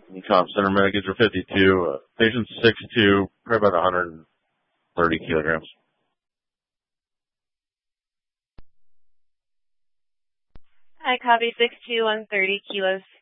Comp Center Medicaid are 52. Patient 6'2", probably about 130 kilograms. I copy 6'2", 130 kilos.